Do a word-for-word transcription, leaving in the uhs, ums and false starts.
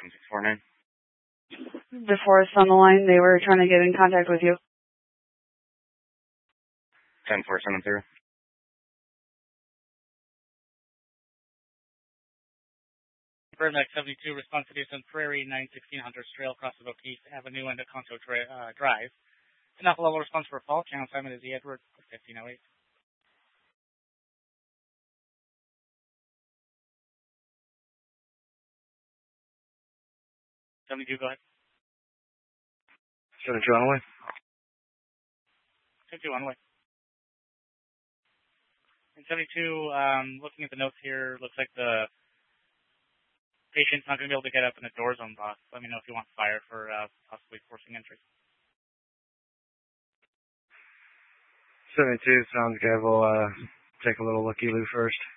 seven six four nine. DeForest on the line. They were trying to get in contact with you. ten four seven zero. Burbank seventy-two, response to Sun Prairie, nine sixteen Hunters Trail, across the East Avenue and Conto Dra- uh, Drive. It's an alpha level response for a fall. Channel assignment is the Edward, fifteen oh eight. seventy-two, go ahead. seventy-two on the way. seventy-two on the way. And seventy-two, um, looking at the notes here, looks like the patient's not going to be able to get up in the door zone box. Let me know if you want fire for uh, possibly forcing entry. seventy-two sounds good. We'll uh, take a little looky-loo first.